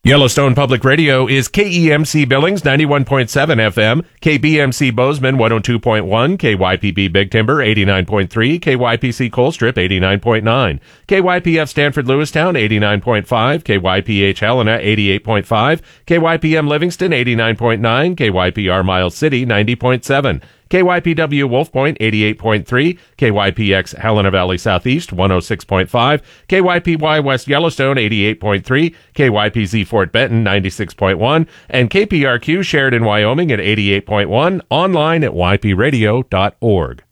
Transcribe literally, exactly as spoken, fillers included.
Yellowstone Public Radio is K E M C Billings ninety-one point seven F M, K B M C Bozeman one oh two point one, K Y P B Big Timber eighty-nine point three, K Y P C Colstrip eighty-nine point nine, K Y P F Stanford Lewistown eighty-nine point five, K Y P H Helena eighty-eight point five, K Y P M Livingston eighty-nine point nine, K Y P R Miles City ninety point seven, K Y P W Wolf Point eighty-eight point three, K Y P X Helena Valley Southeast one oh six point five, K Y P Y West Yellowstone eighty-eight point three, K Y P Z Fort Benton ninety-six point one, and K P R Q Sheridan, Wyoming at eighty-eight point one, online at y p radio dot org.